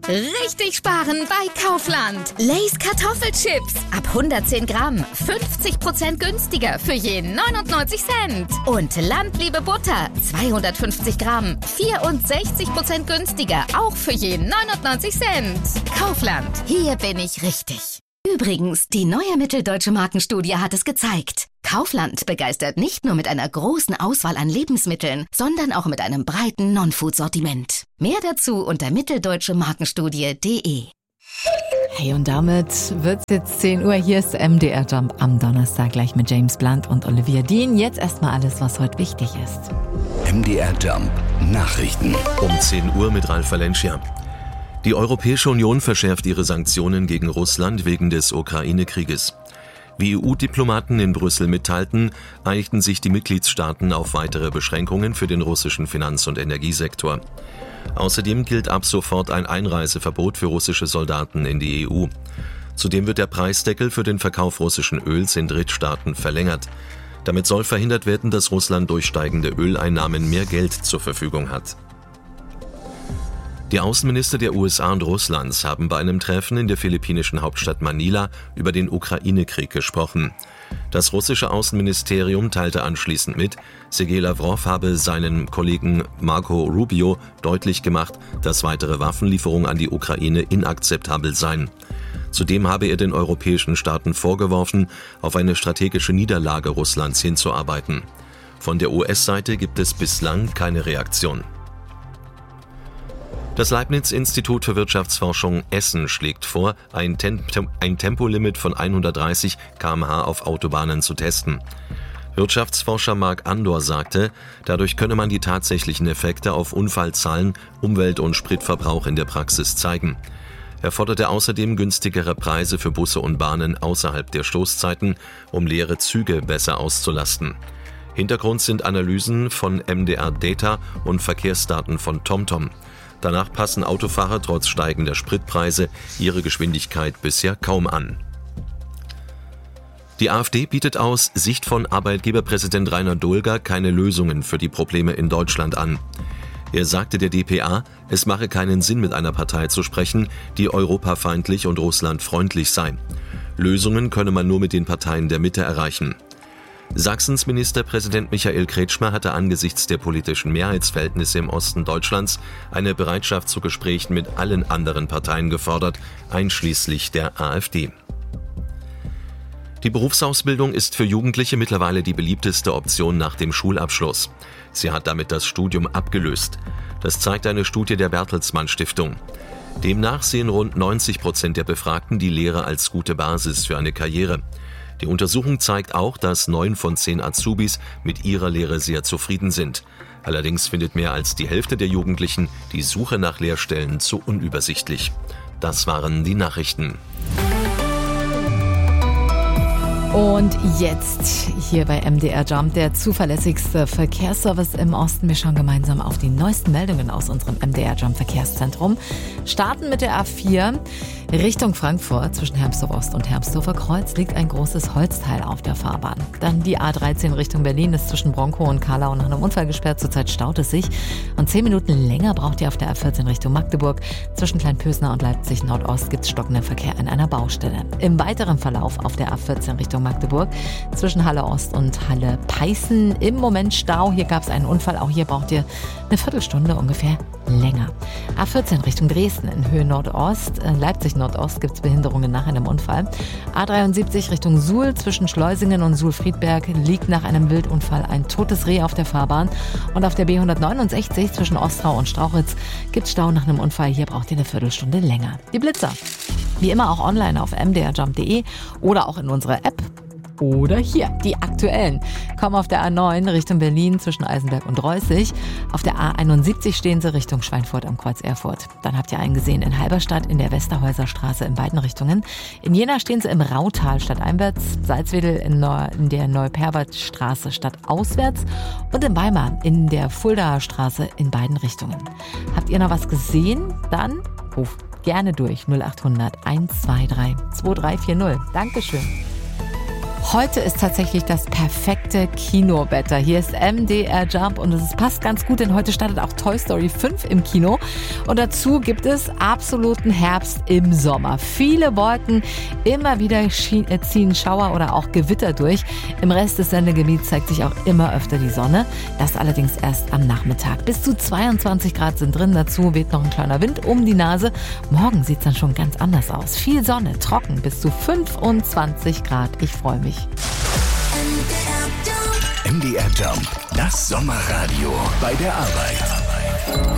Richtig sparen bei Kaufland. Lay's Kartoffelchips ab 110 Gramm 50% günstiger für je 99 Cent. Und Landliebe Butter 250 Gramm 64% günstiger, auch für je 99 Cent. Kaufland, hier bin ich richtig. Übrigens, die neue Mitteldeutsche Markenstudie hat es gezeigt. Kaufland begeistert nicht nur mit einer großen Auswahl an Lebensmitteln, sondern auch mit einem breiten Non-Food-Sortiment. Mehr dazu unter mitteldeutschemarkenstudie.de. Hey, und damit wird's jetzt 10 Uhr. Hier ist MDR Jump am Donnerstag gleich mit James Blunt und Olivia Dean. Jetzt erstmal alles, was heute wichtig ist. MDR Jump Nachrichten. Um 10 Uhr mit Ralf Valencia. Die Europäische Union verschärft ihre Sanktionen gegen Russland wegen des Ukraine-Krieges. Wie EU-Diplomaten in Brüssel mitteilten, einigten sich die Mitgliedstaaten auf weitere Beschränkungen für den russischen Finanz- und Energiesektor. Außerdem gilt ab sofort ein Einreiseverbot für russische Soldaten in die EU. Zudem wird der Preisdeckel für den Verkauf russischen Öls in Drittstaaten verlängert. Damit soll verhindert werden, dass Russland durch steigende Öleinnahmen mehr Geld zur Verfügung hat. Die Außenminister der USA und Russlands haben bei einem Treffen in der philippinischen Hauptstadt Manila über den Ukraine-Krieg gesprochen. Das russische Außenministerium teilte anschließend mit, Sergei Lavrov habe seinem Kollegen Marco Rubio deutlich gemacht, dass weitere Waffenlieferungen an die Ukraine inakzeptabel seien. Zudem habe er den europäischen Staaten vorgeworfen, auf eine strategische Niederlage Russlands hinzuarbeiten. Von der US-Seite gibt es bislang keine Reaktion. Das Leibniz-Institut für Wirtschaftsforschung Essen schlägt vor, ein Tempolimit von 130 km/h auf Autobahnen zu testen. Wirtschaftsforscher Marc Andor sagte, dadurch könne man die tatsächlichen Effekte auf Unfallzahlen, Umwelt- und Spritverbrauch in der Praxis zeigen. Er forderte außerdem günstigere Preise für Busse und Bahnen außerhalb der Stoßzeiten, um leere Züge besser auszulasten. Hintergrund sind Analysen von MDR Data und Verkehrsdaten von TomTom. Danach passen Autofahrer trotz steigender Spritpreise ihre Geschwindigkeit bisher kaum an. Die AfD bietet aus Sicht von Arbeitgeberpräsident Rainer Dulger keine Lösungen für die Probleme in Deutschland an. Er sagte der dpa, es mache keinen Sinn, mit einer Partei zu sprechen, die europafeindlich und russlandfreundlich sei. Lösungen könne man nur mit den Parteien der Mitte erreichen. Sachsens Ministerpräsident Michael Kretschmer hatte angesichts der politischen Mehrheitsverhältnisse im Osten Deutschlands eine Bereitschaft zu Gesprächen mit allen anderen Parteien gefordert, einschließlich der AfD. Die Berufsausbildung ist für Jugendliche mittlerweile die beliebteste Option nach dem Schulabschluss. Sie hat damit das Studium abgelöst. Das zeigt eine Studie der Bertelsmann Stiftung. Demnach sehen rund 90% der Befragten die Lehre als gute Basis für eine Karriere. Die Untersuchung zeigt auch, dass 9 von 10 Azubis mit ihrer Lehre sehr zufrieden sind. Allerdings findet mehr als die Hälfte der Jugendlichen die Suche nach Lehrstellen zu unübersichtlich. Das waren die Nachrichten. Und jetzt hier bei MDR Jump, der zuverlässigste Verkehrsservice im Osten. Wir schauen gemeinsam auf die neuesten Meldungen aus unserem MDR Jump Verkehrszentrum. Starten mit der A4 Richtung Frankfurt. Zwischen Hermsdorf Ost und Hermsdorfer Kreuz liegt ein großes Holzteil auf der Fahrbahn. Dann die A13 Richtung Berlin ist zwischen Bronkow und Karlau nach einem Unfall gesperrt. Zurzeit staut es sich. Und 10 Minuten länger braucht ihr auf der A14 Richtung Magdeburg. Zwischen Kleinpösner und Leipzig Nordost gibt es stockenden Verkehr an einer Baustelle. Im weiteren Verlauf auf der A14 Richtung Magdeburg zwischen Halle Ost und Halle Peißen im Moment Stau. Hier gab es einen Unfall. Auch hier braucht ihr eine Viertelstunde ungefähr länger. A14 Richtung Dresden in Höhe Nordost, Leipzig Nordost gibt es Behinderungen nach einem Unfall. A73 Richtung Suhl zwischen Schleusingen und Suhl-Friedberg liegt nach einem Wildunfall ein totes Reh auf der Fahrbahn. Und auf der B169 zwischen Ostrau und Strauchitz gibt es Stau nach einem Unfall. Hier braucht ihr eine Viertelstunde länger. Die Blitzer, wie immer auch online auf mdrjump.de oder auch in unserer App. Oder hier, die aktuellen. Kommen auf der A9 Richtung Berlin zwischen Eisenberg und Reußig. Auf der A71 stehen sie Richtung Schweinfurt am Kreuz Erfurt. Dann habt ihr einen gesehen in Halberstadt in der Westerhäuser Straße in beiden Richtungen. In Jena stehen sie im Rautal stadteinwärts, Salzwedel in der Neuperbertstraße stadtauswärts und in Weimar in der Fuldaer Straße in beiden Richtungen. Habt ihr noch was gesehen? Dann ruft gerne durch 0800 123 2340. Dankeschön. Heute ist tatsächlich das perfekte Kinowetter. Hier ist MDR Jump und es passt ganz gut, denn heute startet auch Toy Story 5 im Kino. Und dazu gibt es absoluten Herbst im Sommer. Viele Wolken, immer wieder ziehen Schauer oder auch Gewitter durch. Im Rest des Sendegebiets zeigt sich auch immer öfter die Sonne. Das allerdings erst am Nachmittag. Bis zu 22 Grad sind drin. Dazu weht noch ein kleiner Wind um die Nase. Morgen sieht es dann schon ganz anders aus. Viel Sonne, trocken, bis zu 25 Grad. Ich freue mich. MDR Jump, das Sommerradio bei der Arbeit.